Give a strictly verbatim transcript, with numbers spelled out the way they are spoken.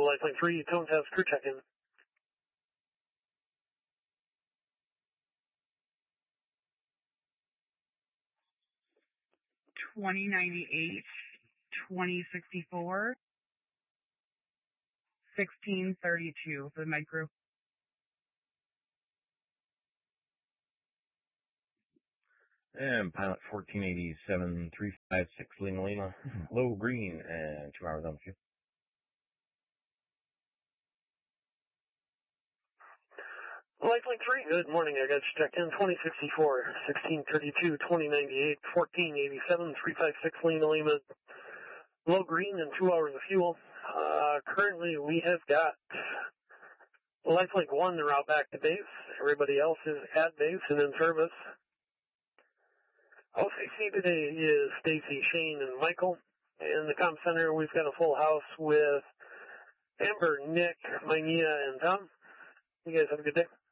Lifelink three, tone test, crew check-in. twenty ninety-eight, twenty sixty-four, sixteen thirty-two for the med crew. And pilot fourteen eighty-seven, three five six Lima Lima, low green, and two hours on the fuel. Lifelink three, good morning. I got you checked in. twenty sixty-four, sixteen thirty-two, twenty ninety-eight, fourteen eighty-seven, three five six Lima Lima, low green, and two hours of fuel. Uh, currently, we have got Lifelink one, the route back to base. Everybody else is at base and in service. O C C today is Stacy, Shane, and Michael. In the comm center, we've got a full house with Amber, Nick, Mania, and Tom. You guys have a good day.